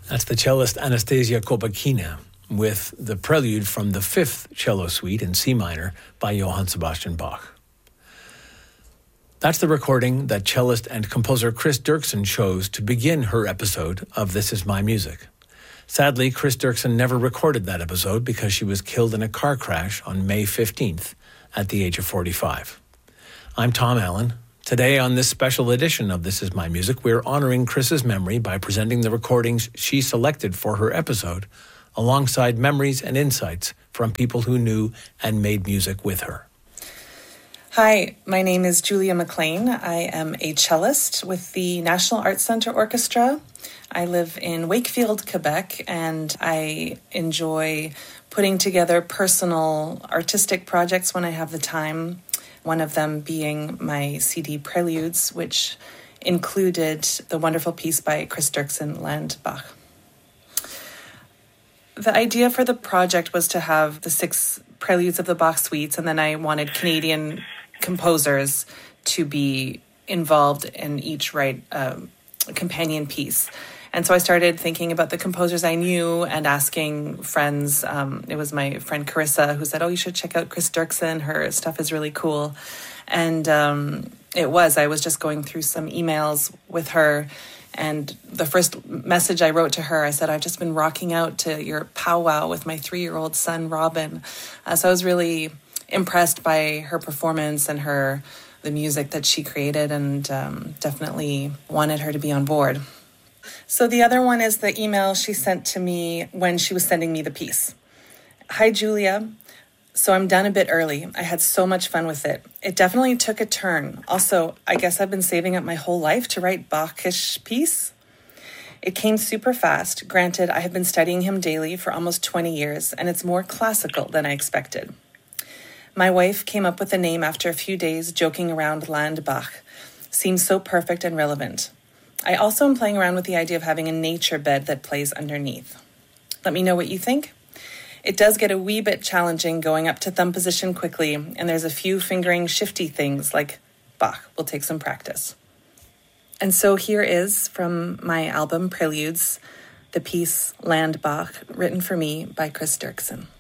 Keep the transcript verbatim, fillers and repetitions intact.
That's the cellist Anastasia Kobakina with the prelude from the fifth cello suite in C minor by Johann Sebastian Bach. That's the recording that cellist and composer Chris Dirksen chose to begin her episode of This Is My Music. Sadly, Chris Dirksen never recorded that episode because she was killed in a car crash on May fifteenth at the age of forty-five. I'm Tom Allen. Today on this special edition of This Is My Music, we're honoring Chris's memory by presenting the recordings she selected for her episode, alongside memories and insights from people who knew and made music with her. Hi, my name is Julia McLean. I am a cellist with the National Arts Centre Orchestra. I live in Wakefield, Quebec, and I enjoy putting together personal artistic projects when I have the time. One of them being my C D Preludes, which included the wonderful piece by Chris Dirksen, Land Bach. The idea for the project was to have the six preludes of the Bach suites, and then I wanted Canadian composers to be involved in each write um, a companion piece. And so I started thinking about the composers I knew and asking friends. Um, it was my friend Carissa who said, oh, you should check out Chris Dirksen. Her stuff is really cool. And um, it was. I was just going through some emails with her. And the first message I wrote to her, I said, I've just been rocking out to your powwow with my three-year-old son, Robin. Uh, so I was really impressed by her performance and her the music that she created, and um, definitely wanted her to be on board. So the other one is the email she sent to me when she was sending me the piece. Hi, Julia. So I'm done a bit early. I had so much fun with it. It definitely took a turn. Also, I guess I've been saving up my whole life to write Bachish piece. It came super fast. Granted, I have been studying him daily for almost twenty years, and it's more classical than I expected. My wife came up with the name after a few days joking around Land Bach. Seems so perfect and relevant. I also am playing around with the idea of having a nature bed that plays underneath. Let me know what you think. It does get a wee bit challenging going up to thumb position quickly, and there's a few fingering shifty things like Bach will take some practice. And so here is, from my album Preludes, the piece Land Bach, written for me by Chris Dirksen.